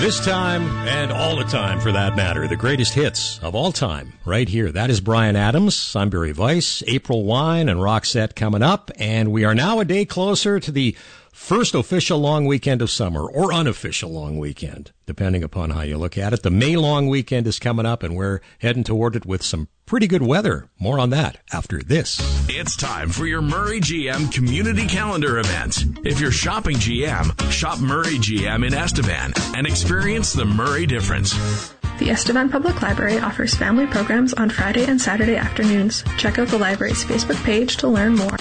This time, and all the time for that matter, the greatest hits of all time, right here. That is Bryan Adams. I'm Barry Weiss. April Wine and Roxette coming up, and we are now a day closer to the first official long weekend of summer, or unofficial long weekend, depending upon how you look at it. The May long weekend is coming up, and we're heading toward it with some pretty good weather. More on that after this. It's time for your Murray GM Community Calendar event. If you're shopping GM, shop Murray GM in Estevan and experience the Murray difference. The Estevan Public Library offers family programs on Friday and Saturday afternoons. Check out the library's Facebook page to learn more.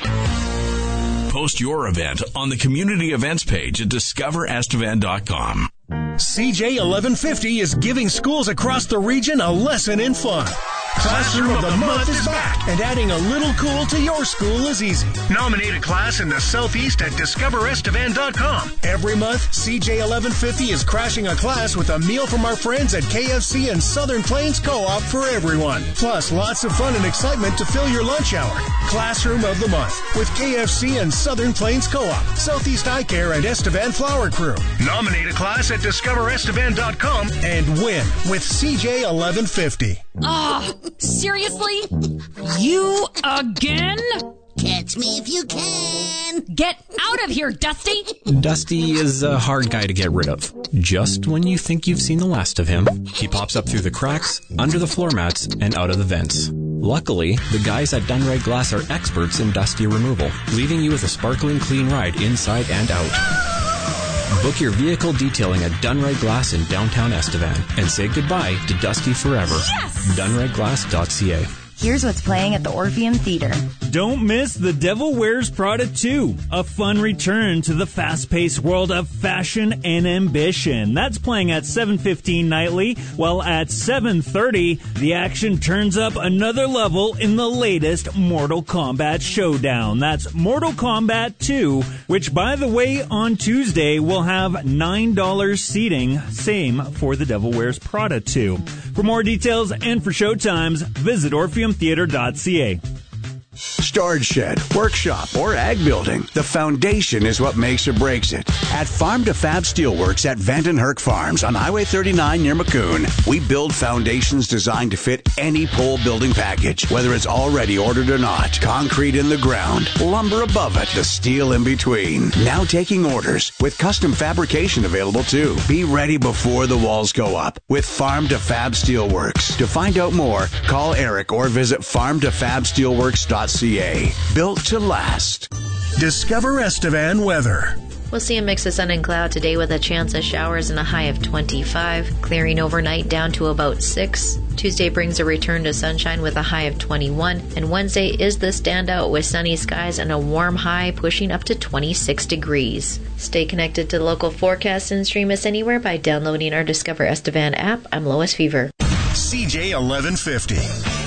Post your event on the community events page at discoverestevan.com. CJ 1150 is giving schools across the region a lesson in fun. Classroom of the Month is back, and adding a little cool to your school is easy. Nominate a class in the Southeast at discoverestevan.com. Every month, CJ 1150 is crashing a class with a meal from our friends at KFC and Southern Plains Co-op for everyone. Plus, lots of fun and excitement to fill your lunch hour. Classroom of the Month with KFC and Southern Plains Co-op, Southeast Eye Care, and Estevan Flower Crew. Nominate a class at discoverestevan.com and win with CJ 1150. Seriously? You again? Catch me if you can. Get out of here, Dusty! Dusty is a hard guy to get rid of. Just when you think you've seen the last of him, he pops up through the cracks, under the floor mats, and out of the vents. Luckily, the guys at Dunride Glass are experts in Dusty removal, leaving you with a sparkling clean ride inside and out. Book your vehicle detailing at Dunride Glass in downtown Estevan and say goodbye to Dusty forever. Yes! DunrideGlass.ca. Here's what's playing at the Orpheum Theater. Don't miss The Devil Wears Prada 2, a fun return to the fast-paced world of fashion and ambition. That's playing at 7:15 nightly, while at 7:30, the action turns up another level in the latest Mortal Kombat showdown. That's Mortal Kombat 2, which, by the way, on Tuesday will have $9 seating, same for The Devil Wears Prada 2. For more details and for showtimes, visit orpheumtheater.ca. Storage shed, workshop, or ag building, the foundation is what makes or breaks it. At Farm to Fab Steelworks at Vanden Herk Farms on Highway 39 near Maccoon, we build foundations designed to fit any pole building package, whether it's already ordered or not. Concrete in the ground, lumber above it, the steel in between. Now taking orders, with custom fabrication available too. Be ready before the walls go up with Farm to Fab Steelworks. To find out more, call Eric or visit farmtofabsteelworks.ca. Built to last. Discover Estevan weather. We'll see a mix of sun and cloud today with a chance of showers and a high of 25, clearing overnight down to about 6. Tuesday brings a return to sunshine with a high of 21, and Wednesday is the standout with sunny skies and a warm high pushing up to 26 degrees. Stay connected to local forecasts and stream us anywhere by downloading our Discover Estevan app. I'm Lois Fever. CJ 1150.